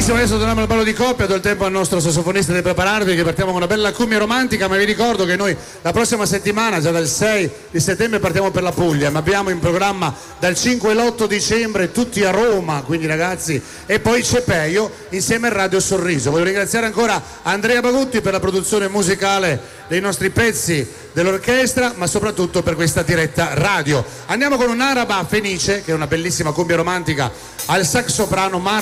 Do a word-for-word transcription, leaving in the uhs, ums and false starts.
Benissimo, adesso torniamo al ballo di coppia, do il tempo al nostro sassofonista di prepararvi, che partiamo con una bella cumbia romantica, ma vi ricordo che noi la prossima settimana, già dal sei di settembre, partiamo per la Puglia, ma abbiamo in programma dal cinque all'otto dicembre tutti a Roma, quindi ragazzi, e poi c'è Peio insieme a Radio Sorriso. Voglio ringraziare ancora Andrea Bagutti per la produzione musicale dei nostri pezzi dell'orchestra, ma soprattutto per questa diretta radio. Andiamo con un'araba fenice, che è una bellissima cumbia romantica al sax soprano Mar